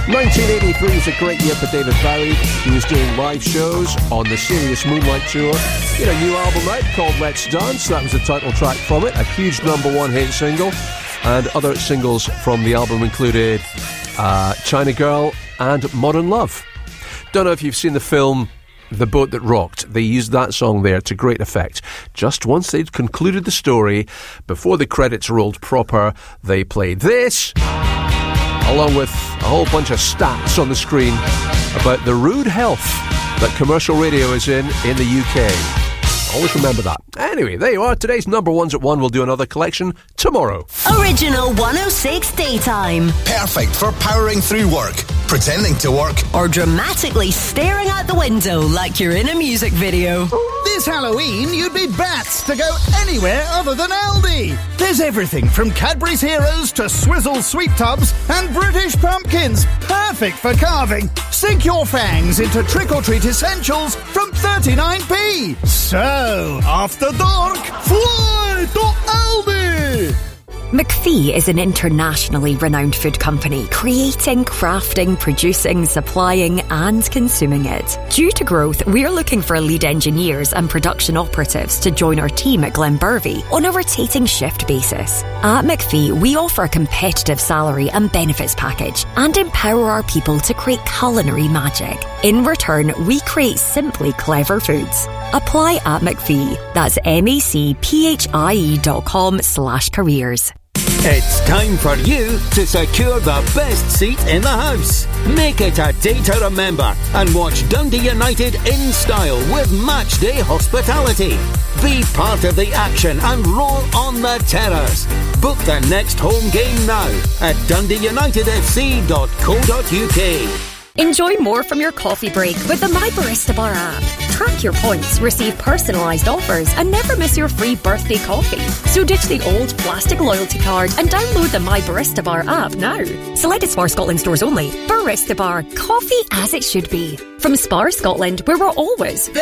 1983 was a great year for David Bowie. He was doing live shows on the Serious Moonlight Tour. He had a new album out called Let's Dance. That was the title track from it, a huge #1 hit single. And other singles from the album included China Girl and Modern Love. Don't know if you've seen the film The Boat That Rocked. They used that song there to great effect. Just once they'd concluded the story, before the credits rolled proper, they played this, along with a whole bunch of stats on the screen about the rude health that commercial radio is in the UK. Always remember that. Anyway, there you are. Today's #1s at 1. We'll do another collection tomorrow. Original 106 Daytime. Perfect for powering through work, pretending to work, or dramatically staring out the window like you're in a music video. This Halloween, you'd be bats to go anywhere other than Aldi. There's everything from Cadbury's Heroes to Swizzle Sweet Tubs and British pumpkins. Perfect for carving. Sink your fangs into trick-or-treat essentials from 39p. So, after dark, fly to Aldi! McPhee is an internationally renowned food company, creating, crafting, producing, supplying and consuming it. Due to growth, we're looking for lead engineers and production operatives to join our team at Glenbervie on a rotating shift basis. At McPhee, we offer a competitive salary and benefits package and empower our people to create culinary magic. In return, we create simply clever foods. Apply at McPhee. That's macphie.com/careers. It's time for you to secure the best seat in the house. Make it a day to remember and watch Dundee United in style with matchday hospitality. Be part of the action and roll on the terrace. Book the next home game now at dundeeunitedfc.co.uk. Enjoy more from your coffee break with the My Barista Bar app. Track your points, receive personalised offers and never miss your free birthday coffee. So ditch the old plastic loyalty card and download the My Barista Bar app now. Selected Spar Scotland stores only. Barista Bar, coffee as it should be. From Spar Scotland, where we're always